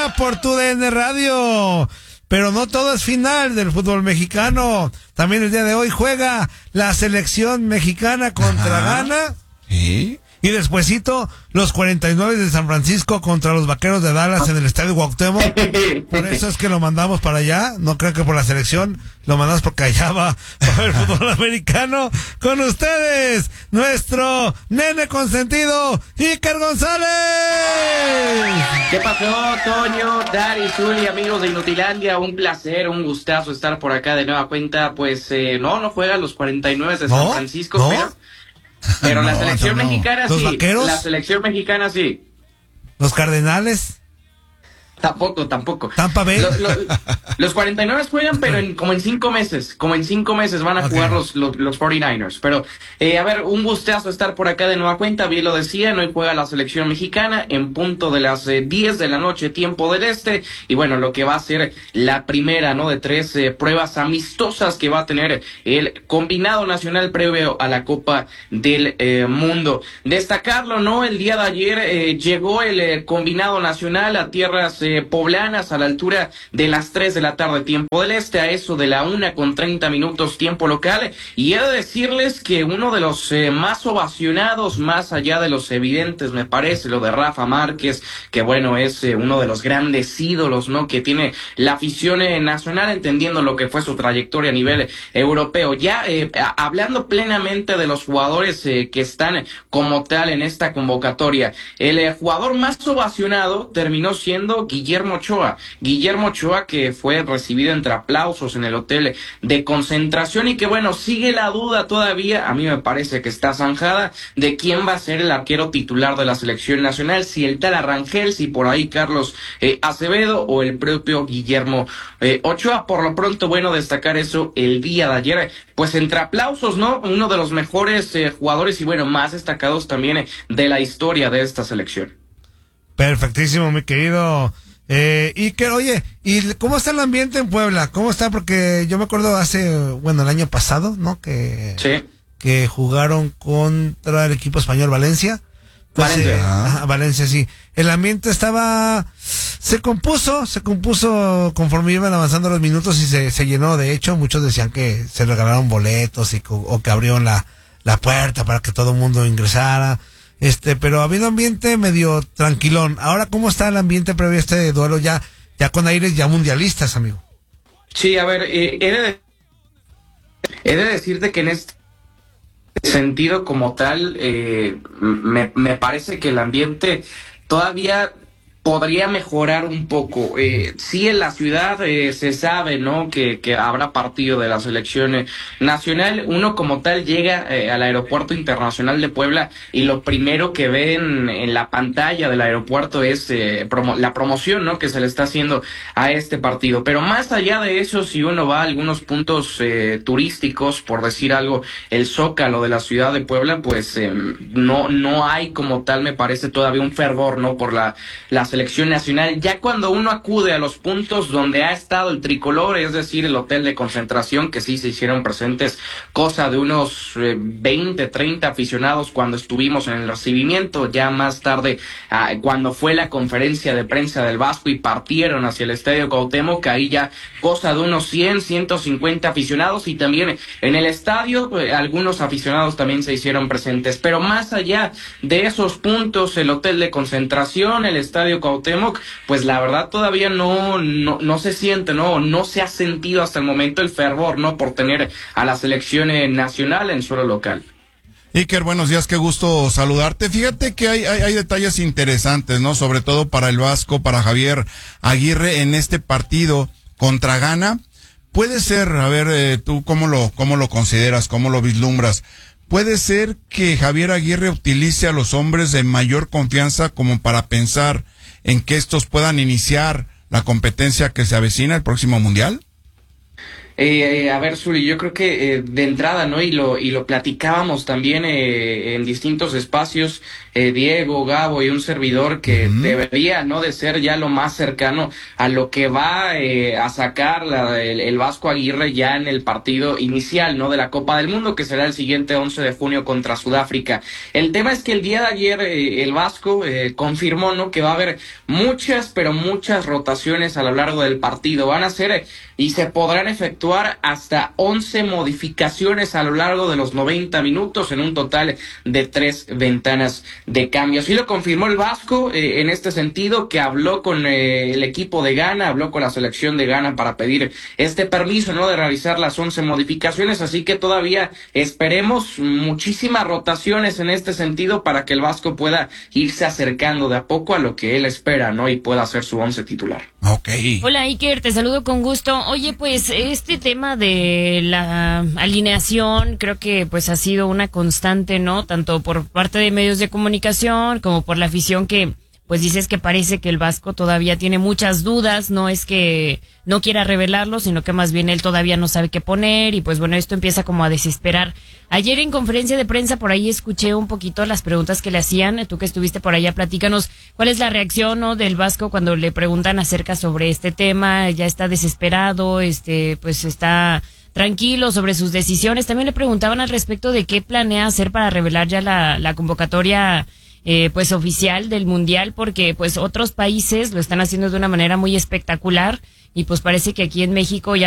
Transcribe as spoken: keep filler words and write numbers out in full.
Semana por tu D N Radio. Pero no todo es final del fútbol mexicano. También el día de hoy juega la selección mexicana contra Ajá. Ghana. ¿Sí? Y despuesito los cuarenta y nueve de San Francisco contra los Vaqueros de Dallas en el Estadio Cuauhtémoc. Por eso es que lo mandamos para allá. No creo que por la selección, lo mandamos porque allá va a ver fútbol americano. Con ustedes, nuestro nene consentido, Iker González. ¿Qué pasó, Toño, Dari, Zuli, amigos de Inutilandia? Un placer, un gustazo estar por acá de nueva cuenta. Pues eh, no, no juegan los cuarenta y nueve de San ¿No? Francisco, ¿No? pero... Pero la No, selección no, no. mexicana ¿Los sí. Vaqueros? La selección mexicana sí. Los Cardenales. Tampoco, tampoco. Tampa Bay. Lo- lo- los cuarenta y nueve juegan, pero en, como en cinco meses. Como en cinco meses van a Ok. jugar los, los, los cuarenta y nueve ers. Pero, eh, a ver, un gustazo estar por acá de nueva cuenta. Bien lo decían, hoy juega la selección mexicana en punto de las eh, diez de la noche, tiempo del este. Y bueno, lo que va a ser la primera, ¿no? De tres eh, pruebas amistosas que va a tener el combinado nacional previo a la Copa del eh, Mundo. Destacarlo, ¿no? El día de ayer eh, llegó el eh, combinado nacional a tierras eh, poblanas a la altura de las tres de la tarde, tiempo del este, a eso de la una con treinta minutos, tiempo local. Y he de decirles que uno de los eh, más ovacionados, más allá de los evidentes, me parece, lo de Rafa Márquez, que bueno, es eh, uno de los grandes ídolos, ¿no? Que tiene la afición eh, nacional, entendiendo lo que fue su trayectoria a nivel europeo. Ya eh, a- hablando plenamente de los jugadores eh, que están como tal en esta convocatoria, el eh, jugador más ovacionado terminó siendo Guillermo Ochoa. Guillermo Ochoa, que fue recibido entre aplausos en el hotel de concentración y que bueno, sigue la duda todavía, a mí me parece que está zanjada, de quién va a ser el arquero titular de la selección nacional, si el tal Arrangel, si por ahí Carlos eh, Acevedo o el propio Guillermo eh, Ochoa. Por lo pronto, bueno, destacar eso el día de ayer, pues entre aplausos, ¿no? Uno de los mejores eh, jugadores y bueno, más destacados también eh, de la historia de esta selección. Perfectísimo, mi querido eh, Iker. Oye, ¿y cómo está el ambiente en Puebla? ¿Cómo está? Porque yo me acuerdo hace, bueno, el año pasado, ¿no? Que, Sí. que jugaron contra el equipo español Valencia. Pues, Valencia. eh, ajá, Valencia, sí. El ambiente estaba, se compuso, se compuso conforme iban avanzando los minutos y se, se llenó. De hecho, muchos decían que se regalaron boletos y, co- o que abrieron la, la puerta para que todo el mundo ingresara. Este, pero había un ambiente medio tranquilón. Ahora, ¿cómo está el ambiente previo a este duelo ya, ya con aires ya mundialistas, amigo? Sí, a ver, eh, he, de, he de decirte que en este sentido como tal, eh, me, me parece que el ambiente todavía podría mejorar un poco. Eh, sí, en la ciudad eh, se sabe, ¿no? Que, que habrá partido de la selección eh, nacional. Uno como tal llega eh, al aeropuerto internacional de Puebla y lo primero que ven en la pantalla del aeropuerto es eh, promo la promoción, ¿no? Que se le está haciendo a este partido. Pero más allá de eso, si uno va a algunos puntos eh, turísticos, por decir algo, el Zócalo de la ciudad de Puebla, pues eh, no, no hay como tal, me parece, todavía un fervor, ¿no? Por la, la selección nacional. Ya cuando uno acude a los puntos donde ha estado el tricolor, es decir, el hotel de concentración, que sí se hicieron presentes cosa de unos eh, veinte, treinta aficionados cuando estuvimos en el recibimiento, ya más tarde ah, cuando fue la conferencia de prensa del Vasco y partieron hacia el Estadio Cuauhtémoc, ahí ya cosa de unos cien, ciento cincuenta aficionados, y también en el estadio eh, algunos aficionados también se hicieron presentes. Pero más allá de esos puntos, el hotel de concentración, el Estadio Cuauhtémoc, pues la verdad todavía no, no, no se siente, no, no se ha sentido hasta el momento el fervor, ¿no? Por tener a la selección eh, nacional en suelo local. Iker, buenos días, qué gusto saludarte. Fíjate que hay, hay, hay detalles interesantes, ¿no? Sobre todo para el Vasco, para Javier Aguirre en este partido contra Ghana. Puede ser, a ver, eh, tú cómo lo, cómo lo consideras, cómo lo vislumbras. Puede ser que Javier Aguirre utilice a los hombres de mayor confianza como para pensar en que estos puedan iniciar la competencia que se avecina el próximo mundial. Eh, a ver, Zuli, yo creo que eh, de entrada, ¿no? Y lo y lo platicábamos también eh, en distintos espacios, eh, Diego, Gabo y un servidor que uh-huh. debería, ¿no? De ser ya lo más cercano a lo que va eh, a sacar la, el, el Vasco Aguirre ya en el partido inicial, ¿no? De la Copa del Mundo, que será el siguiente once de junio contra Sudáfrica. El tema es que el día de ayer eh, el Vasco eh, confirmó, ¿no? Que va a haber muchas, pero muchas rotaciones a lo largo del partido. Van a ser eh, y se podrán efectuar hasta once modificaciones a lo largo de los noventa minutos en un total de tres ventanas de cambio. Así lo confirmó el Vasco eh, en este sentido, que habló con eh, el equipo de Ghana, habló con la selección de Ghana para pedir este permiso, ¿no? De realizar las once modificaciones, así que todavía esperemos muchísimas rotaciones en este sentido para que el Vasco pueda irse acercando de a poco a lo que él espera, ¿no? Y pueda hacer su once titular. Ok. Hola Iker, te saludo con gusto. Oye, pues este tema de la alineación creo que pues ha sido una constante, ¿no? Tanto por parte de medios de comunicación como por la afición, que pues dices que parece que el Vasco todavía tiene muchas dudas. No es que no quiera revelarlo, sino que más bien él todavía no sabe qué poner, y pues bueno, esto empieza como a desesperar. Ayer en conferencia de prensa por ahí escuché un poquito las preguntas que le hacían. Tú que estuviste por allá, platícanos cuál es la reacción, ¿no?, del Vasco cuando le preguntan acerca sobre este tema. Ya está desesperado, este pues está tranquilo sobre sus decisiones. También le preguntaban al respecto de qué planea hacer para revelar ya la, la convocatoria eh, pues oficial del Mundial, porque pues otros países lo están haciendo de una manera muy espectacular, y pues parece que aquí en México ya